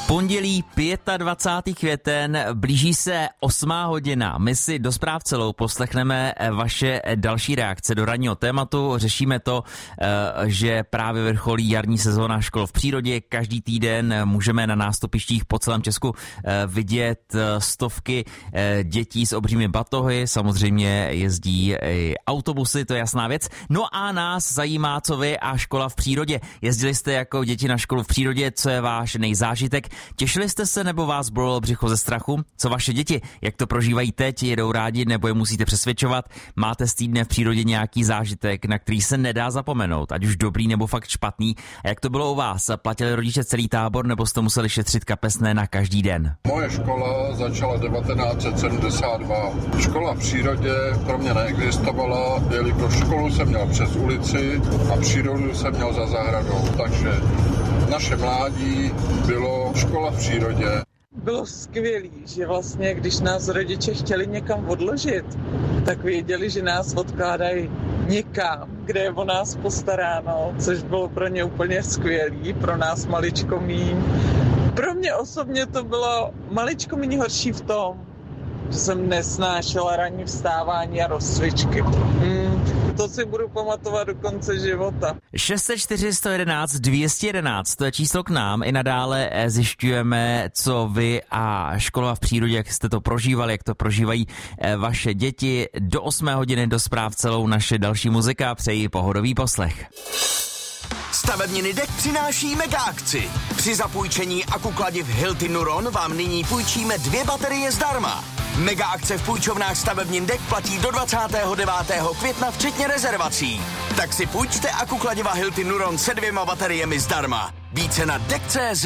Pondělí 25. květen, blíží se 8. hodina. My si do zpráv celou poslechneme vaše další reakce do ranního tématu. Řešíme to, že právě vrcholí jarní sezóna škol v přírodě. Každý týden můžeme na nástupištích po celém Česku vidět stovky dětí s obřími batohy. Samozřejmě jezdí i autobusy, to je jasná věc. No a nás zajímá, co vy a škola v přírodě. Jezdili jste jako děti na školu v přírodě, co je váš nejzážitek? Těšili jste se nebo vás bolelo břicho ze strachu? Co vaše děti? Jak to prožívají teď? Jedou rádi nebo je musíte přesvědčovat? Máte z týdne v přírodě nějaký zážitek, na který se nedá zapomenout, ať už dobrý nebo fakt špatný? A jak to bylo u vás? Platili rodiče celý tábor nebo jste museli šetřit kapesné na každý den? Moje škola začala 1972. Škola v přírodě pro mě neexistovala, jelikož školu jsem měl přes ulici a přírodu jsem měl za zahradou, takže naše mládí bylo škola v přírodě. Bylo skvělý, že vlastně, když nás rodiče chtěli někam odložit, tak věděli, že nás odkládají někam, kde je o nás postaráno, což bylo pro ně úplně skvělý, pro nás maličko míň. Pro mě osobně to bylo maličko míň horší v tom, že jsem nesnášela ranní vstávání a rozcvičky. To si budu pamatovat do konce života. 604 111 211, to je číslo k nám. I nadále zjišťujeme, co vy a škola v přírodě, jak jste to prožívali, jak to prožívají vaše děti. Do 8 hodiny do zpráv celou naše další muzika. Přeji pohodový poslech. Stavebniny DEK přináší mega akci. Při zapůjčení akukladiv Hilti Nuron vám nyní půjčíme 2 baterie zdarma. Mega akce v půjčovnách stavebnin DEK platí do 29. května včetně rezervací. Tak si půjčte akukladiva Hilti Nuron se 2 bateriemi zdarma. Více na DEK.cz.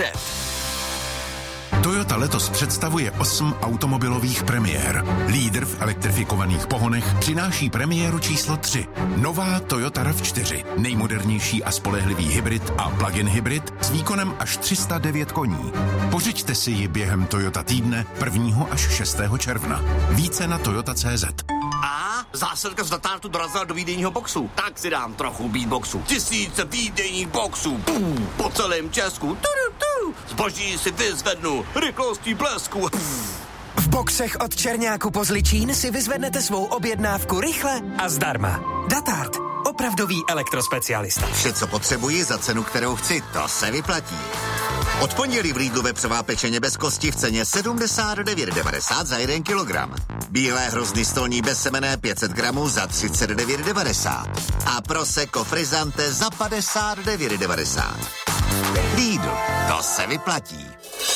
Toyota letos představuje 8 automobilových premiér. Lídr v elektrifikovaných pohonech přináší premiéru číslo 3. Nová Toyota RAV4. Nejmodernější a spolehlivý hybrid a plug-in hybrid s výkonem až 309 koní. Pořiďte si ji během Toyota týdne 1. až 6. června. Více na Toyota.cz. A zásilka z Datartu dorazila do výdejního boxu. Tak si dám trochu beatboxu. 1000 výdejních boxů. Po celém Česku. Zboží si vyzvednu rychlostí blesku. V boxech od Černáku po Zličín si vyzvednete svou objednávku rychle a zdarma. Datart. Opravdový elektrospecialista. Vše, co potřebuji za cenu, kterou chci, to se vyplatí. Od pondělí v Lidlu vepřová pečeně bez kosti v ceně 79,90 za 1 kilogram. Bílé hrozny stolní bez semene 500 gramů za 39,90. A prosecco frizzante za 59,90. Lidl, to se vyplatí.